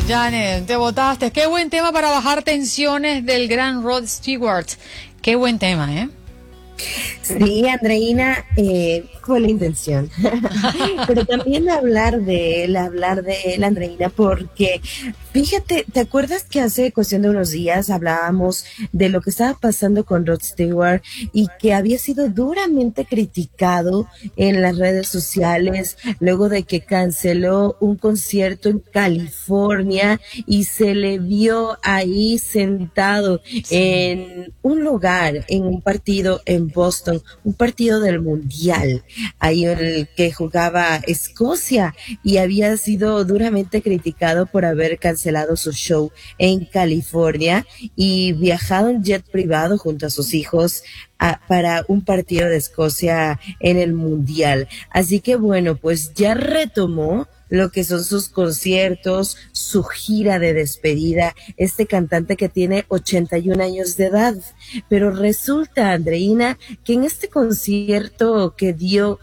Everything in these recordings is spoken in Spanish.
Janet, te botaste. Qué buen tema para bajar tensiones del gran Rod Stewart. Qué buen tema, ¿eh? Sí, Andreina, con la intención. Pero también hablar de él, Andreina, porque fíjate, ¿te acuerdas que hace cuestión de unos días hablábamos de lo que estaba pasando con Rod Stewart y que había sido duramente criticado en las redes sociales luego de que canceló un concierto en California y se le vio ahí sentado en un lugar, en un partido en Boston, un partido del Mundial, ahí en el que jugaba Escocia, y había sido duramente criticado por haber cancelado su show en California y viajado en jet privado junto a sus hijos para un partido de Escocia en el Mundial. Así que bueno, pues ya retomó lo que son sus conciertos, su gira de despedida, este cantante que tiene 81 años de edad. Pero resulta, Andreina, que en este concierto que dio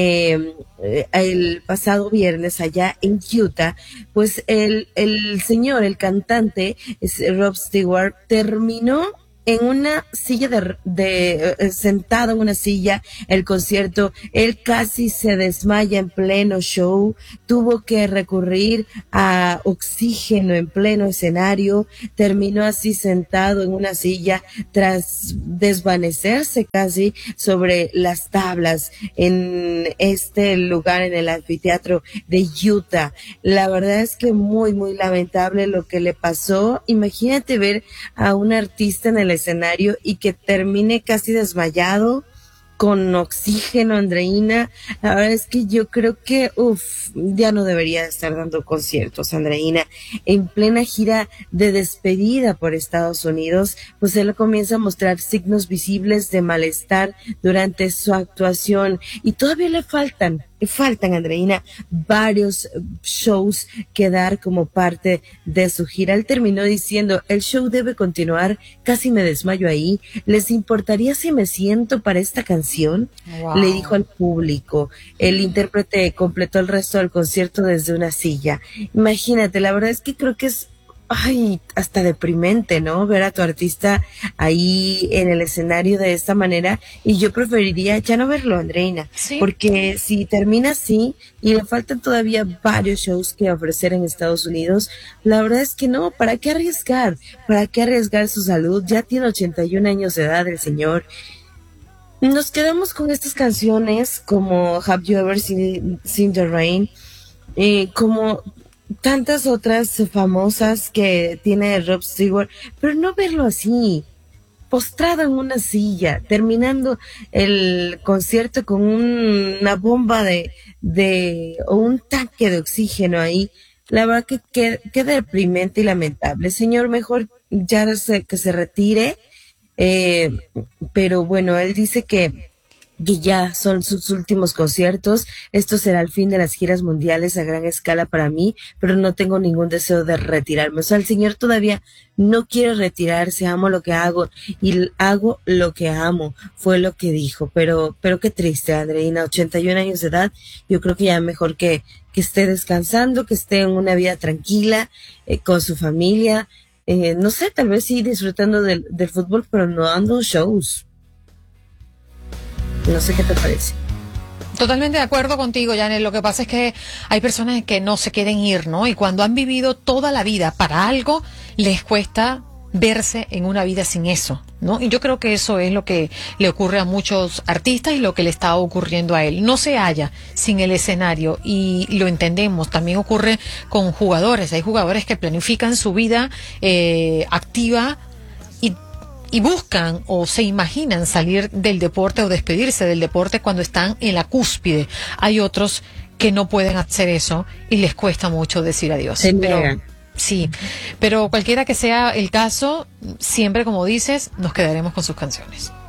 el pasado viernes allá en Utah, pues el señor, el cantante, Rod Stewart, terminó en una silla sentado en una silla el concierto. Él casi se desmaya en pleno show, tuvo que recurrir a oxígeno en pleno escenario, terminó así sentado en una silla tras desvanecerse casi sobre las tablas en este lugar, en el anfiteatro de Utah. La verdad es que muy, muy lamentable lo que le pasó. Imagínate ver a un artista en el escenario y que termine casi desmayado con oxígeno, Andreina. La verdad es que yo creo que ya no debería estar dando conciertos, Andreina. En plena gira de despedida por Estados Unidos, pues él comienza a mostrar signos visibles de malestar durante su actuación y todavía le faltan, Andreina, varios shows que dar como parte de su gira. Él terminó diciendo: el show debe continuar, casi me desmayo ahí. ¿Les importaría si me siento para esta canción? Wow. Le dijo al público. El intérprete completó el resto del concierto desde una silla. Imagínate, la verdad es que creo que es hasta deprimente, ¿no? Ver a tu artista ahí en el escenario de esta manera, y yo preferiría ya no verlo, Andreina, ¿sí? Porque si termina así y le faltan todavía varios shows que ofrecer en Estados Unidos, la verdad es que no, ¿para qué arriesgar? ¿Para qué arriesgar su salud? Ya tiene 81 años de edad el señor. Nos quedamos con estas canciones como Have You Ever Seen the Rain, como tantas otras famosas que tiene Rod Stewart, pero no verlo así, postrado en una silla, terminando el concierto con una bomba o un tanque de oxígeno ahí. La verdad que queda deprimente y lamentable. Señor, mejor ya que se retire, pero bueno, él dice que ya son sus últimos conciertos. Esto será el fin de las giras mundiales a gran escala para mí, pero no tengo ningún deseo de retirarme. O sea, el señor todavía no quiere retirarse. Amo lo que hago y hago lo que amo, fue lo que dijo. Pero qué triste, Andreina, 81 años de edad. Yo creo que ya mejor que esté descansando, que esté en una vida tranquila, con su familia. No sé, tal vez sí disfrutando del fútbol, pero no dando shows. No sé qué te parece. Totalmente de acuerdo contigo, Janet. Lo que pasa es que hay personas que no se quieren ir, ¿no? Y cuando han vivido toda la vida para algo, les cuesta verse en una vida sin eso, ¿no? Y yo creo que eso es lo que le ocurre a muchos artistas y lo que le está ocurriendo a él. No se halla sin el escenario y lo entendemos. También ocurre con jugadores. Hay jugadores que planifican su vida activa y buscan o se imaginan salir del deporte o despedirse del deporte cuando están en la cúspide. Hay otros que no pueden hacer eso y les cuesta mucho decir adiós. Sí, pero cualquiera que sea el caso, siempre, como dices, nos quedaremos con sus canciones.